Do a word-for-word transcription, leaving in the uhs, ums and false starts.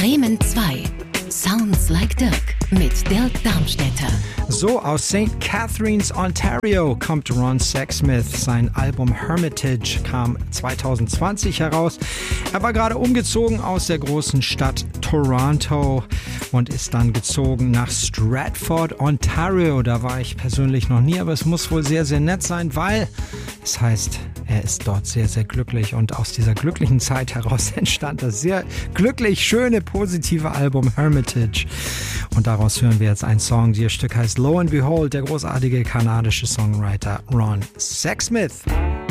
Bremen zwei. Sounds like Dirk mit Dirk Darmstädter. So, aus Saint Catharines, Ontario kommt Ron Sexsmith. Sein Album Hermitage kam zwanzig zwanzig heraus. Er war gerade umgezogen aus der großen Stadt Toronto und ist dann gezogen nach Stratford, Ontario. Da war ich persönlich noch nie, aber es muss wohl sehr, sehr nett sein, weil es heißt, er ist dort sehr, sehr glücklich. Und aus dieser glücklichen Zeit heraus entstand das sehr glücklich, schöne, positive Album Hermitage. Und daraus hören wir jetzt einen Song. Dieses Stück heißt Lo and Behold, der großartige kanadische Songwriter Ron Sexsmith.